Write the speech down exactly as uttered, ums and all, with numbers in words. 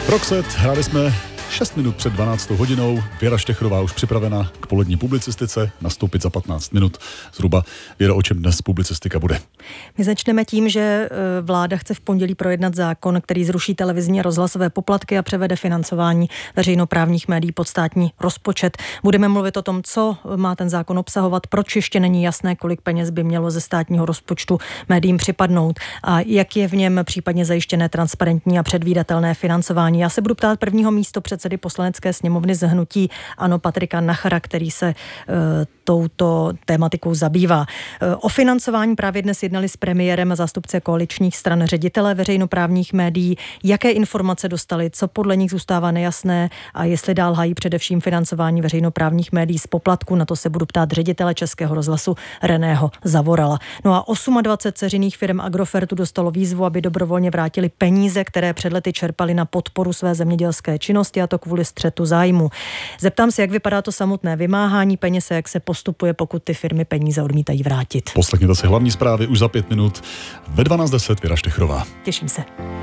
Roxette, hráli jsme šest minut před dvanáctou hodinou. Věra Štechrová už připravena k polední publicistice, nastoupit za patnáct minut zhruba. Věro, o čem dnes publicistika bude? My začneme tím, že vláda chce v pondělí projednat zákon, který zruší televizní a rozhlasové poplatky a převede financování veřejnoprávních médií pod státní rozpočet. Budeme mluvit o tom, co má ten zákon obsahovat, proč ještě není jasné, kolik peněz by mělo ze státního rozpočtu médiím připadnout a jak je v něm případně zajištěné transparentní a předvídatelné financování. Já se budu ptát prvního místo předsedy Poslanecké sněmovny z hnutí ANO Patrika Nachera, který se e, touto tématikou zabývá. E, o financování právě dnes jednali s premiérem a zástupce koaličních stran ředitelé veřejnoprávních médií. Jaké informace dostali, co podle nich zůstává nejasné a jestli dál hájí především financování veřejnoprávních médií z poplatku, na to se budu ptát ředitele Českého rozhlasu Reného Zavorala. No a dvacet osm dceřiných firm Agrofertu dostalo výzvu, aby dobrovolně vrátili peníze, které před lety čerpali na podporu své zemědělské činnosti, a to kvůli střetu zájmu. Zeptám se, jak vypadá to samotné vymáhání peněz a jak se postupuje, pokud ty firmy peníze odmítají vrátit. Poslechněte si hlavní zprávy už za pět minut ve dvanáct deset. Věra Štechrová. Těším se.